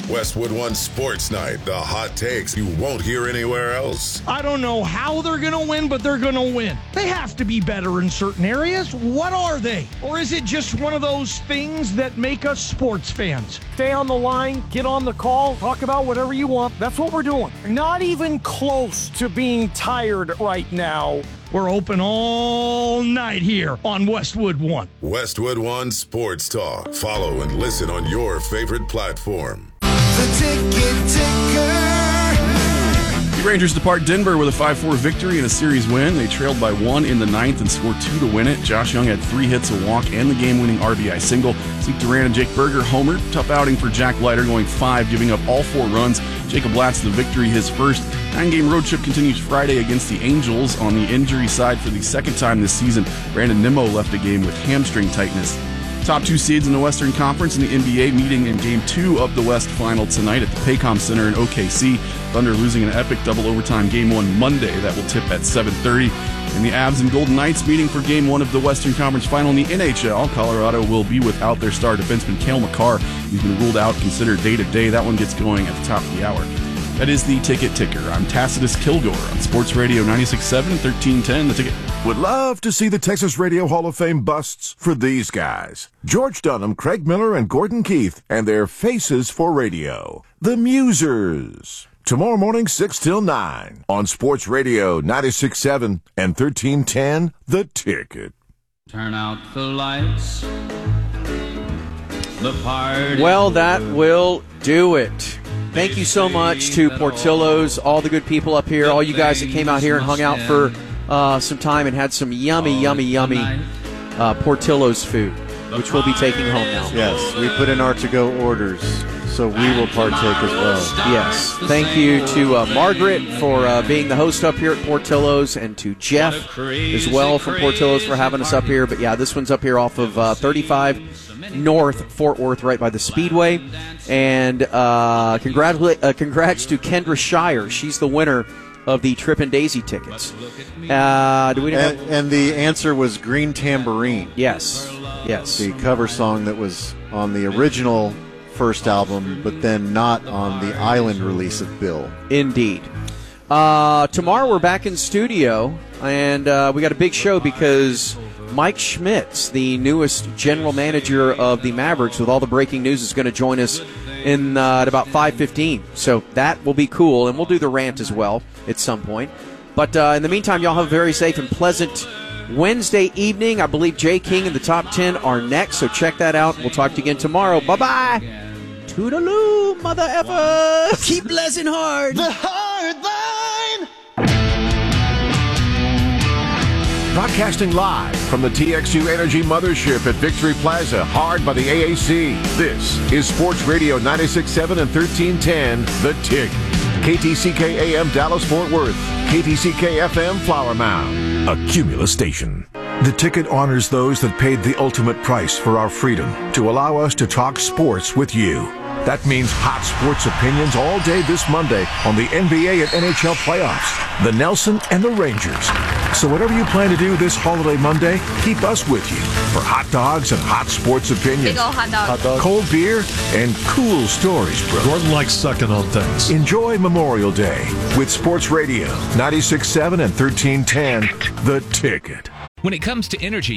Westwood One Sports Night, the hot takes you won't hear anywhere else. I don't know how they're going to win, but they're going to win. They have to be better in certain areas. What are they? Or is it just one of those things that make us sports fans? Stay on the line, get on the call, talk about whatever you want. That's what we're doing. Not even close to being tired right now. We're open all night here on Westwood One. Westwood One Sports Talk. Follow and listen on your favorite platform. The Ticket Ticker. The Rangers depart Denver with a 5-4 victory and a series win. They trailed by 1 in the ninth and scored 2 to win it. Josh Young had 3 hits, a walk, and the game-winning RBI single. Zeke Duran and Jake Berger homered. Tough outing for Jack Leiter, going 5, giving up all 4 runs. Jacob Latz the victory, his first. 9-game road trip continues Friday against the Angels. On the injury side, for the second time this season, Brandon Nimmo left the game with hamstring tightness. Top 2 seeds in the Western Conference in the NBA meeting in Game 2 of the West Final tonight at the Paycom Center in OKC. Thunder losing an epic double overtime Game 1 Monday that will tip at 7:30. And the Avs and Golden Knights meeting for Game 1 of the Western Conference Final in the NHL. Colorado will be without their star defenseman Cale Makar. He's been ruled out, considered day-to-day. That one gets going at the top of the hour. That is the Ticket Ticker. I'm Tacitus Kilgore on Sports Radio 96.7 and 1310. The Ticket. Would love to see the Texas Radio Hall of Fame busts for these guys. George Dunham, Craig Miller, and Gordon Keith, and their faces for radio. The Musers. Tomorrow morning, 6 till 9 on Sports Radio 96.7 and 1310. The Ticket. Turn out the lights. The party. Well, that will do it. Thank you so much to Portillo's, all the good people up here, all you guys that came out here and hung out for some time and had some yummy Portillo's food, which we'll be taking home now. Yes, we put in our to-go orders, so we will partake as well. Yes. Thank you to Margaret for being the host up here at Portillo's, and to Jeff as well from Portillo's for having us up here. But yeah, this one's up here off of 35 North Fort Worth, right by the Speedway. And congrats to Kendra Shire. She's the winner of the Trip and Daisy tickets. And the answer was Green Tambourine. Yes. The cover song that was on the original first album, but then not on the Island release of Bill. Indeed. Tomorrow we're back in studio, and we got a big show because Mike Schmitz, the newest general manager of the Mavericks, with all the breaking news, is going to join us at about 5:15. So that will be cool, and we'll do the rant as well at some point. But in the meantime, y'all have a very safe and pleasant Wednesday evening. I believe Jay King and the Top 10 are next, so check that out. We'll talk to you again tomorrow. Bye-bye. Toodaloo, mother effer. Keep blessing hard. The hard line. Broadcasting live from the TXU Energy Mothership at Victory Plaza, hard by the AAC. This is Sports Radio 96.7 and 1310, The Tick. KTCK AM Dallas-Fort Worth, KTCK FM Flower Mound, a Cumulus station. The Ticket honors those that paid the ultimate price for our freedom to allow us to talk sports with you. That means hot sports opinions all day this Monday on the NBA and NHL playoffs, the Nelson and the Rangers. So whatever you plan to do this holiday Monday, keep us with you for hot dogs and hot sports opinions. Big ol' hot dog. Cold beer and cool stories, bro. Gordon likes sucking on things. Enjoy Memorial Day with Sports Radio 96.7 and 1310, The Ticket. When it comes to energy,